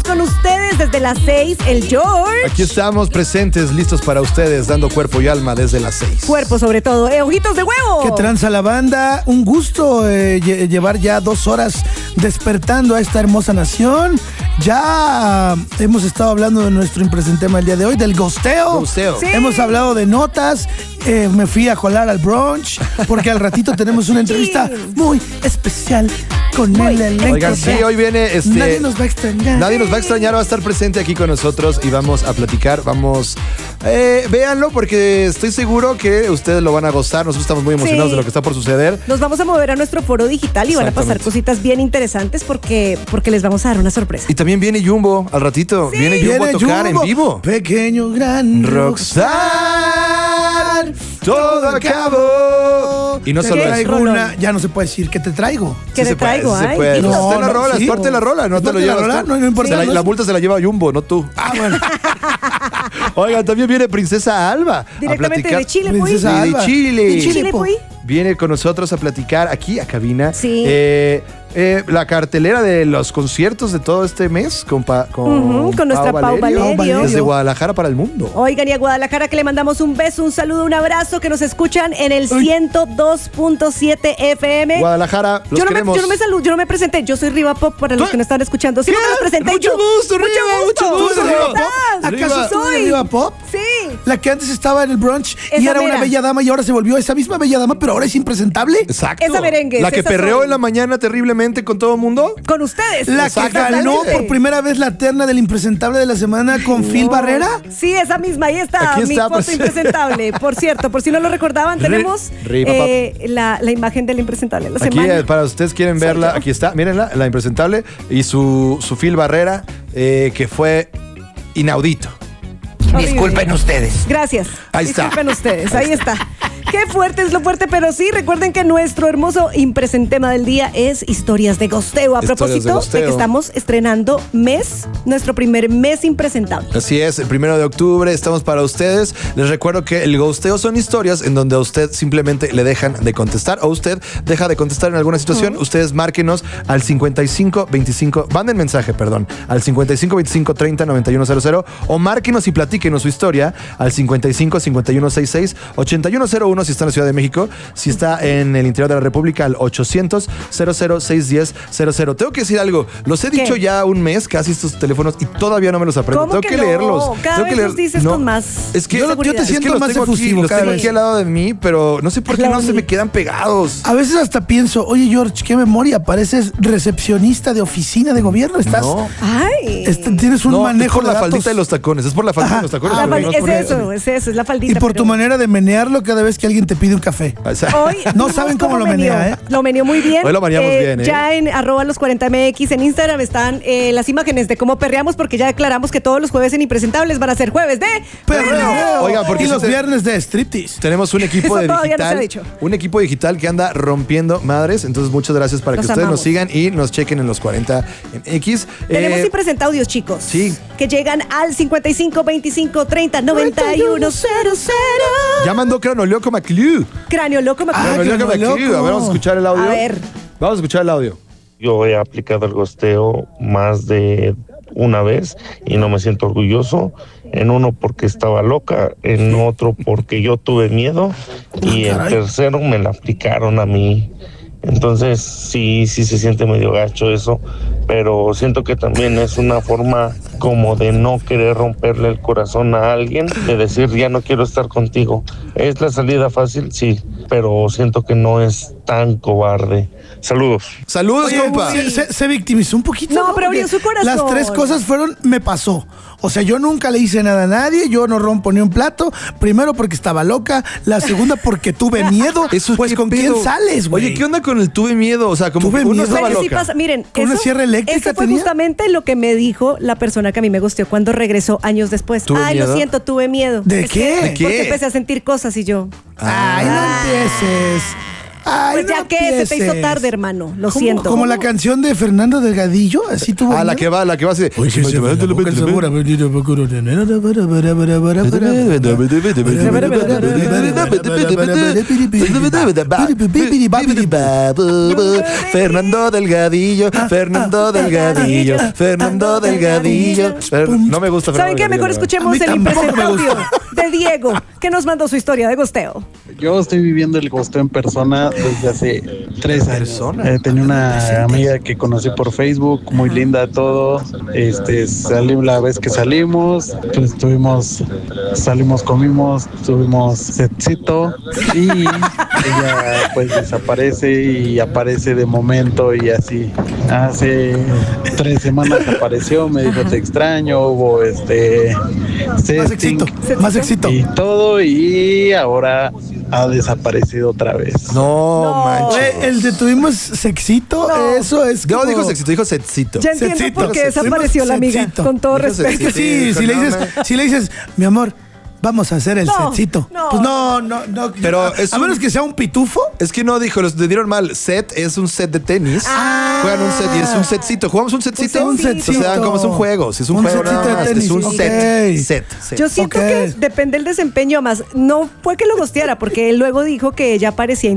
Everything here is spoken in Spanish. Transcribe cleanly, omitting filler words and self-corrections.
con ustedes desde las 6, el George. Aquí estamos presentes, listos para ustedes, dando cuerpo y alma desde las 6. Cuerpo sobre todo, ojitos de huevo. ¿Qué tranza la banda? Un gusto llevar ya 2 horas despertando a esta hermosa nación. Ya hemos estado hablando de nuestro impresentema el día de hoy, del gosteo. Sí. Hemos hablado de notas. Me fui a colar al brunch porque al ratito tenemos una entrevista muy especial con el elenco. Oigan, sí, hoy viene Nadie nos va a extrañar. Nadie nos va a extrañar, va a estar presente aquí con nosotros y vamos a platicar, véanlo porque estoy seguro que ustedes lo van a gozar. Nosotros estamos muy emocionados de lo que está por suceder. Nos vamos a mover a nuestro foro digital y van a pasar cositas bien interesantes porque les vamos a dar una sorpresa. Y también viene Jumbo al ratito. Sí. Viene Jumbo a tocar Jumbo, en vivo. Pequeño gran Rockstar, todo acabó. Y no solo traigo eso. una, ya no se puede decir que te traigo. ¿Qué te traigo? Se Ay, puede. no, Está en la rola, sí. es parte de la rola, no te lo llevas tú. No importa. La multa se la lleva Jumbo, no tú. Ah, bueno. Oigan, también viene Princesa Alba. Directamente de Chile, pues. Princesa De Alba. Chile. De Chile, pues. Viene con nosotros a platicar aquí a cabina. Sí. La cartelera de los conciertos de todo este mes con nuestra Pau Valerio. Desde Guadalajara para el mundo. Oigan, y a Guadalajara que le mandamos un beso, un saludo, un abrazo, que nos escuchan en el 102.7 FM. Guadalajara, los queremos. Yo no me presenté, yo soy Riva Pop para los que no están escuchando. Sí, ¿Qué? me los presenté. Mucho gusto, Riva, mucho ¿Cómo gusto, Riva Pop. estás? ¿Acaso tú soy? eres Riva Pop? Sí. La que antes estaba en el brunch y Esa era una mera. bella dama y ahora se volvió esa misma bella dama, pero ahora es impresentable. Exacto. Esa merengue, La que esa perreó soy. en la mañana terriblemente con todo el mundo. Con ustedes. La que ganó por primera vez la terna del impresentable de la semana con Phil Barrera. Sí, esa misma, ahí está Aquí mi está, foto pues. impresentable. Por cierto, por si no lo recordaban, tenemos la imagen del impresentable de la Aquí, semana. para ustedes quieren verla, aquí está, mírenla, la impresentable y su Phil Barrera, que fue inaudito. Horrible. Disculpen ustedes. Gracias. Ahí está. Disculpen ustedes, ahí está. Qué fuerte es lo fuerte, pero sí, recuerden que nuestro hermoso impresentema del día es Historias de Gosteo. A Historias propósito de Gosteo. de que estamos estrenando nuestro primer mes impresentable. Así es, el 1 de octubre estamos para ustedes. Les recuerdo que el gosteo son historias en donde a usted simplemente le dejan de contestar o usted deja de contestar en alguna situación. Ustedes márquenos al 5525, manden mensaje, perdón, al 5525309100 o márquenos y platíquenos su historia al 5551668101 si está en la Ciudad de México, si está en el interior de la República al 800-00610-00. Tengo que decir algo, los he dicho ya un mes casi estos teléfonos y todavía no me los aprendo. ¿Cómo Tengo que no? leerlos. Cada Tengo vez que los dices con más Es que yo te es que siento los más tengo aquí, efusivo los cada tengo vez. aquí al lado de mí, pero no sé por qué Al no lado se de me mí. quedan pegados. A veces hasta pienso, oye George, qué memoria, pareces recepcionista de oficina de gobierno. Estás, No. Ay. tienes un No, manejo es por la de datos. faldita de los tacones. Es por la faldita de los tacones. La pero no es por es eso, es la faldita. Y por tu pero- manera de menearlo cada vez que alguien te pide un café. O sea, Hoy No vimos saben cómo lo menea, ¿eh? Lo meneó muy bien. Hoy lo meneamos bien, ¿eh? Ya en @los40mx en Instagram están las imágenes de cómo perreamos, porque ya declaramos que todos los jueves en Impresentables van a ser jueves de Perreo. Oigan, porque y si los te- viernes de striptease. tenemos un equipo Eso de todavía no se ha digital. dicho. Un equipo digital que anda rompiendo madres. Entonces, muchas gracias para Los que ustedes amamos. nos sigan y nos chequen en los 40 en X. Tenemos Impresentaudios, chicos. sí. Que llegan al 5525309100. Ya mandó Cranolioco McClue. Cráneo loco, me acuerdo. Cranolioco Cranolioco. McClue. A ver, vamos a escuchar el audio. A ver. Vamos a escuchar el audio. Yo he aplicado el gosteo más de una vez y no me siento orgulloso. En uno porque estaba loca, en otro porque yo tuve miedo y en tercero me la aplicaron a mí. Entonces sí se siente medio gacho eso, pero siento que también es una forma como de no querer romperle el corazón a alguien, de decir ya no quiero estar contigo. ¿Es la salida fácil? Sí, pero siento que no es tan cobarde. Saludos. Saludos, Oye, compa. se victimizó un poquito. No, pero Porque abrió su corazón. Las 3 cosas fueron, me pasó. O sea, yo nunca le hice nada a nadie, yo no rompo ni un plato. Primero porque estaba loca, la segunda porque tuve miedo. Eso, pues ¿qué con pedo? quién sales, güey. Oye, ¿qué onda con el tuve miedo? O sea, como Tuve que uno miedo. estaba Pero loca. sí pasa, miren, ¿Con una sierra eléctrica eso fue tenía? justamente lo que me dijo la persona que a mí me gusteó cuando regresó años después. ¿Tuve Ay, miedo? lo siento, tuve miedo. ¿De Es qué? que- ¿De qué? Porque empecé a sentir cosas y yo. Ay, no empieces. Ay, Pues ya no que se te hizo empieces. tarde, hermano. Lo Como- siento. Como la canción de Fernando Delgadillo, así tuvo. La que va así. de- Oye, que se me la boca el sabor, a ver, Fernando Delgadillo, Fernando Delgadillo, Fernando Delgadillo. No me gusta ¿Saben Fernando qué? Mejor Delgadillo. escuchemos A mí el tampoco me impresentable gusta. de Diego, que nos mandó su historia de gosteo. Yo estoy viviendo el gosteo en persona desde hace 3 años. ¿Persona? Tenía una amiga que conocí por Facebook, muy linda todo. La vez que salimos, pues salimos, comimos, tuvimos sexito y ella pues desaparece y aparece de momento y así. Hace 3 semanas apareció, me dijo te extraño, hubo Más sexting éxito, más éxito. y todo y ahora ha desaparecido otra vez. No, manches. El de tuvimos sexito, No. eso es No como... dijo sexito, dijo setcito. Ya entiendo Sexito. por qué desapareció la amiga. Sexito. Con todo Dijo Es respeto. que sí, si le dices, mi amor, vamos a hacer el No, setcito. no. Pues no. Pero a es menos un- que sea un pitufo. Es que no dijo, le dieron mal. Set es un set de tenis. Juegan un set y es un setcito. ¿Jugamos un setcito? Un setcito. O sea, como es un juego. Si es un juego setcito nada de más. tenis, Es un ok. set. Yo siento Ok. que depende del desempeño, más no fue que lo gosteara, porque él luego dijo que ella parecía